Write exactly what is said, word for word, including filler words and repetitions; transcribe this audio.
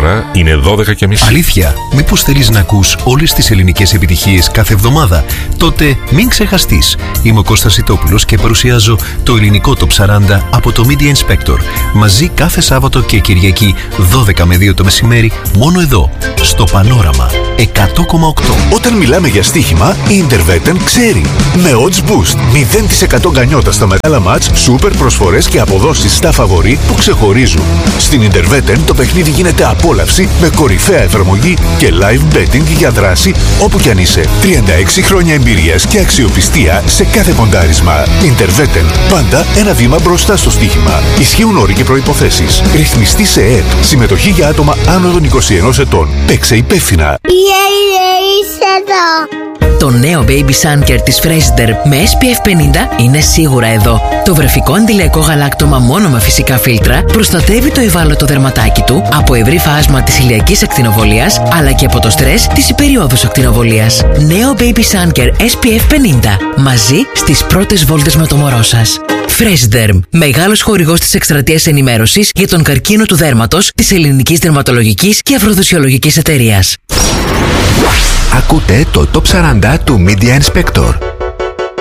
ώρα είναι δώδεκα και μισή. Αλήθεια, μήπως θέλεις να ακούς όλες τις ελληνικές επιτυχίες κάθε εβδομάδα? Τότε μην ξεχαστείς. Είμαι ο Κώστας Σιτόπουλος και παρουσιάζω το ελληνικό Top σαράντα από το Media Inspector. Μαζί κάθε Σάββατο και Κυριακή δώδεκα με δύο το μεσημέρι, μόνο εδώ, στο Πανόραμα εκατό κόμμα οκτώ. Όταν μιλάμε για στοίχημα, η Interveten ξέρει. Με odds boost, μηδέν τοις εκατό γκανιότα στα μεγάλα μάτς, σούπερ προσφορές και αποδόσεις στα φαβορί που ξεχωρίζουν. Στην Interveten το παιχνίδι γίνεται απόλαυση με κορυφαία εφαρμογή και live betting για δράση όπου κι αν είσαι. τριάντα έξι χρόνια εμπειρίας και αξιοπιστία σε κάθε ποντάρισμα. Interveten, πάντα ένα βήμα μπροστά στο στοίχημα. Ισχύουν όροι και προϋποθέσεις. Ρυθμιστή σε ΕΕΠ. Συμμετοχή για άτομα άνω των είκοσι ενός ετών. Παίξε υπεύθυνα. Το νέο Baby Sunker της Fraser με ες πι εφ πενήντα είναι σίγουρα εδώ. Το βρεφικό αντιλιακό γαλάκτωμα μόνο με φυσικά φίλτρα προστατεύει το ευάλωτο δερματάκι του από ευρύ φάσμα της ηλιακής ακτινοβολίας αλλά και από το στρες της υπεριόδους ακτινοβολίας. Νέο Baby Sunker ες πι εφ πενήντα. Μαζί στις πρώτες βόλτες με το μωρό σας. Freshderm, μεγάλος χορηγός της εκστρατείας ενημέρωσης για τον καρκίνο του δέρματος της Ελληνικής Δερματολογικής και Αφροδοσιολογικής Εταιρείας. Ακούτε το Top σαράντα του Media Inspector.